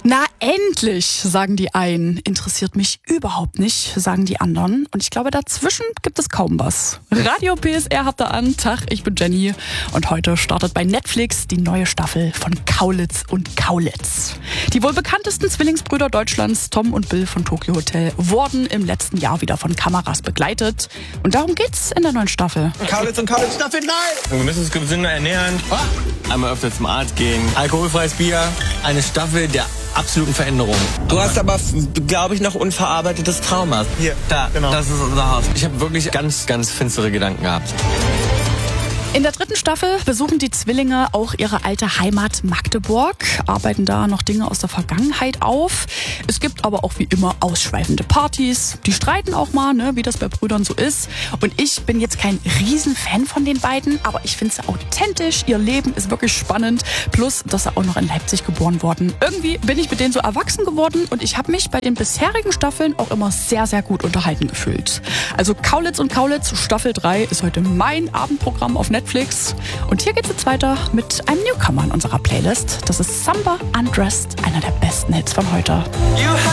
Na endlich, sagen die einen. Interessiert mich überhaupt nicht, sagen die anderen. Und ich glaube, dazwischen gibt es kaum was. Radio PSR habt ihr an. Tag, ich bin Jenny. Und heute startet bei Netflix die neue Staffel von Kaulitz und Kaulitz. Die wohl bekanntesten Zwillingsbrüder Deutschlands, Tom und Bill von Tokyo Hotel, wurden im letzten Jahr wieder von Kameras begleitet. Und darum geht's in der neuen Staffel. Kaulitz und Kaulitz Staffel 3! Wir müssen uns gesünder ernähren, einmal öfter zum Arzt gehen, alkoholfreies Bier, eine Staffel der absoluten Veränderung. Du hast aber, glaube ich, noch unverarbeitetes Trauma. Hier, da, genau. Das ist unser Haus. Ich habe wirklich ganz, ganz finstere Gedanken gehabt. In der dritten Staffel besuchen die Zwillinge auch ihre alte Heimat Magdeburg, arbeiten da noch Dinge aus der Vergangenheit auf. Es gibt aber auch wie immer ausschweifende Partys. Die streiten auch mal, wie das bei Brüdern so ist. Und ich bin jetzt kein Riesenfan von den beiden, aber ich finde sie authentisch. Ihr Leben ist wirklich spannend. Plus, dass sie auch noch in Leipzig geboren wurden. Irgendwie bin ich mit denen so erwachsen geworden und ich habe mich bei den bisherigen Staffeln auch immer sehr, sehr gut unterhalten gefühlt. Also Kaulitz und Kaulitz Staffel 3 ist heute mein Abendprogramm auf Netflix. Und hier geht's jetzt weiter mit einem Newcomer in unserer Playlist. Das ist Samba Undressed, einer der besten Hits von heute. You